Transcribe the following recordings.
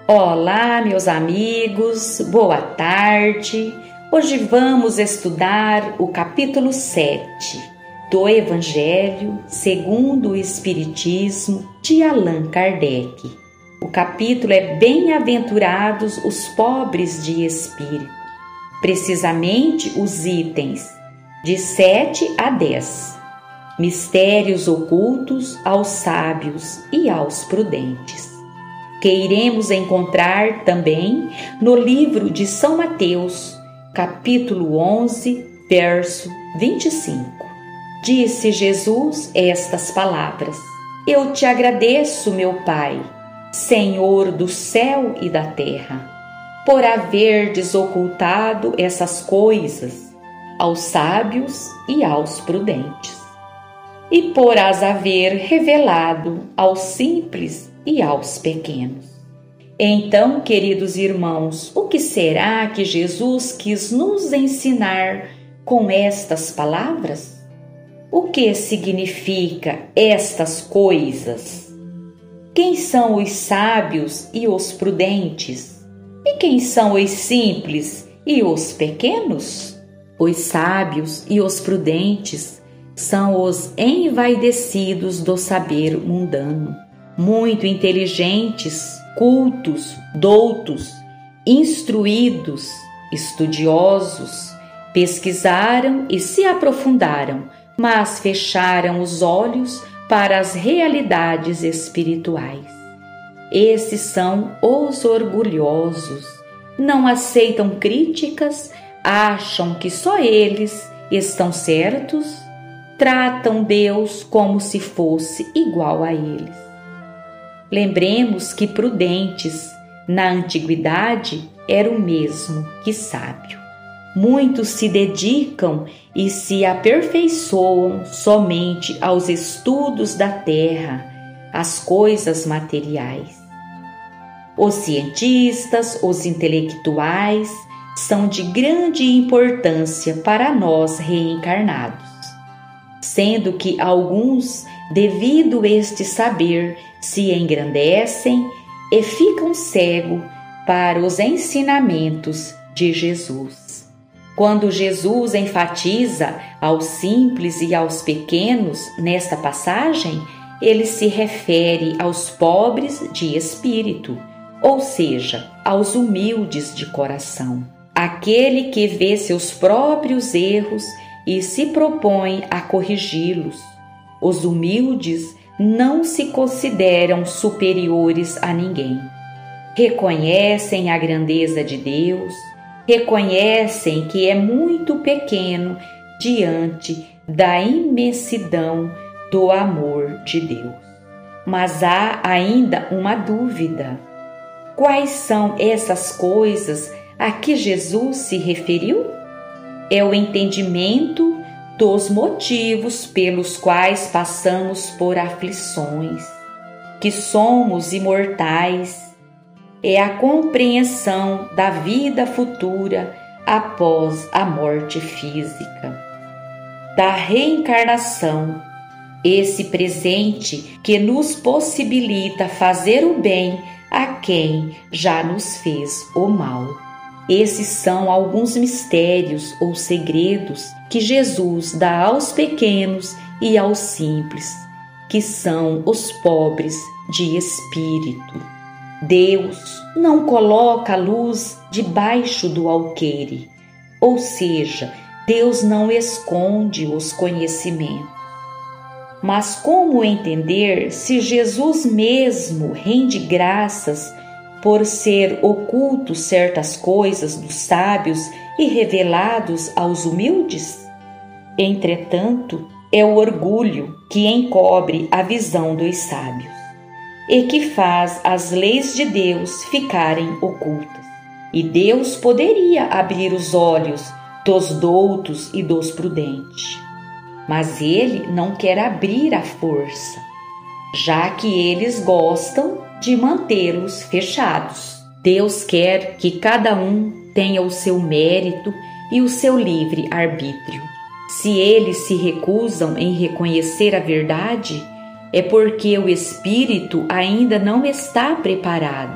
Olá, meus amigos, boa tarde. Hoje vamos estudar o capítulo 7 do Evangelho segundo o Espiritismo de Allan Kardec. O capítulo é Bem-aventurados os pobres de espírito, precisamente os itens de 7 a 10. Mistérios ocultos aos sábios e aos prudentes, que iremos encontrar também no livro de São Mateus, capítulo 11, verso 25. Disse Jesus estas palavras: Eu te agradeço, meu Pai, Senhor do céu e da terra, por haverdes ocultado essas coisas aos sábios e aos prudentes, e por as haver revelado aos simples e aos pequenos. Então, queridos irmãos, o que será que Jesus quis nos ensinar com estas palavras? O que significa estas coisas? Quem são os sábios e os prudentes? E quem são os simples e os pequenos? Os sábios e os prudentes são os envaidecidos do saber mundano, muito inteligentes, cultos, doutos, instruídos, estudiosos, pesquisaram e se aprofundaram, mas fecharam os olhos para as realidades espirituais. Esses são os orgulhosos, não aceitam críticas, acham que só eles estão certos, tratam Deus como se fosse igual a eles. Lembremos que prudentes, na antiguidade, era o mesmo que sábio. Muitos se dedicam e se aperfeiçoam somente aos estudos da terra, às coisas materiais. Os cientistas, os intelectuais, são de grande importância para nós reencarnados, sendo que alguns, devido a este saber, se engrandecem e ficam cegos para os ensinamentos de Jesus. Quando Jesus enfatiza aos simples e aos pequenos nesta passagem, ele se refere aos pobres de espírito, ou seja, aos humildes de coração. Aquele que vê seus próprios erros e se propõe a corrigi-los. Os humildes não se consideram superiores a ninguém. Reconhecem a grandeza de Deus, reconhecem que é muito pequeno diante da imensidão do amor de Deus. Mas há ainda uma dúvida. Quais são essas coisas a que Jesus se referiu? É o entendimento dos motivos pelos quais passamos por aflições, que somos imortais, é a compreensão da vida futura após a morte física, da reencarnação, esse presente que nos possibilita fazer o bem a quem já nos fez o mal. Esses são alguns mistérios ou segredos que Jesus dá aos pequenos e aos simples, que são os pobres de espírito. Deus não coloca a luz debaixo do alqueire, ou seja, Deus não esconde os conhecimentos. Mas como entender se Jesus mesmo rende graças por ser oculto certas coisas dos sábios e revelados aos humildes? Entretanto, é o orgulho que encobre a visão dos sábios e que faz as leis de Deus ficarem ocultas. E Deus poderia abrir os olhos dos doutos e dos prudentes, mas Ele não quer abrir à força, já que eles gostam de mantê-los fechados. Deus quer que cada um tenha o seu mérito e o seu livre arbítrio. Se eles se recusam em reconhecer a verdade, é porque o espírito ainda não está preparado,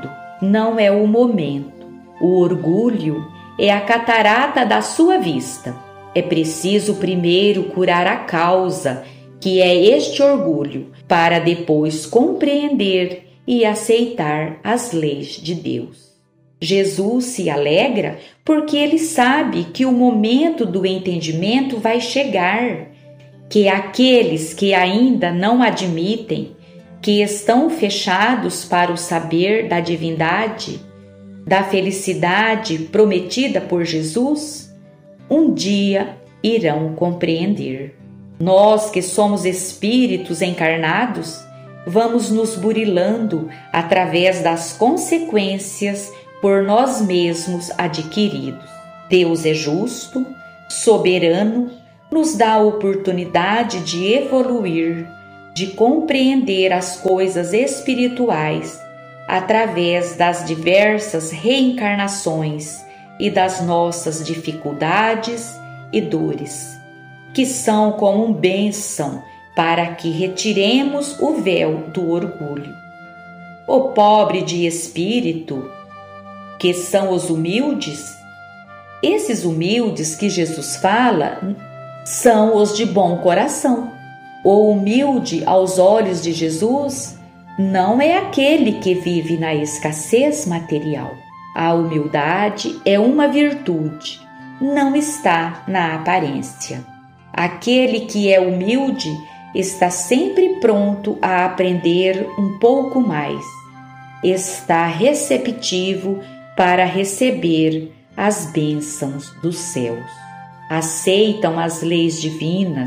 não é o momento. O orgulho é a catarata da sua vista. É preciso primeiro curar a causa, que é este orgulho, para depois compreender e aceitar as leis de Deus. Jesus se alegra porque ele sabe que o momento do entendimento vai chegar, que aqueles que ainda não admitem, que estão fechados para o saber da divindade, da felicidade prometida por Jesus, um dia irão compreender. Nós que somos espíritos encarnados, vamos nos burilando através das consequências por nós mesmos adquiridos. Deus é justo, soberano, nos dá a oportunidade de evoluir, de compreender as coisas espirituais através das diversas reencarnações e das nossas dificuldades e dores, que são como uma bênção para que retiremos o véu do orgulho. O pobre de espírito, que são os humildes, esses humildes que Jesus fala são os de bom coração. O humilde aos olhos de Jesus não é aquele que vive na escassez material. A humildade é uma virtude, não está na aparência. Aquele que é humilde está sempre pronto a aprender um pouco mais. Está receptivo para receber as bênçãos dos céus. Aceitam as leis divinas,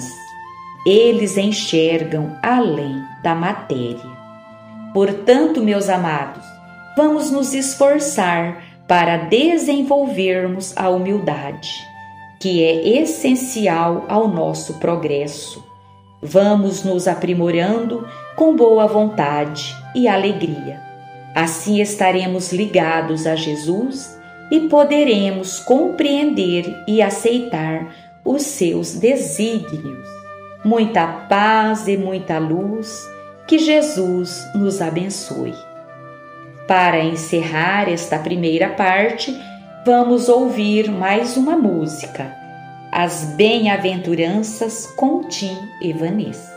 eles enxergam além da matéria. Portanto, meus amados, vamos nos esforçar para desenvolvermos a humildade, que é essencial ao nosso progresso. Vamos nos aprimorando com boa vontade e alegria. Assim estaremos ligados a Jesus e poderemos compreender e aceitar os seus desígnios. Muita paz e muita luz, que Jesus nos abençoe. Para encerrar esta primeira parte, vamos ouvir mais uma música, As Bem-aventuranças com Tim e Vanessa.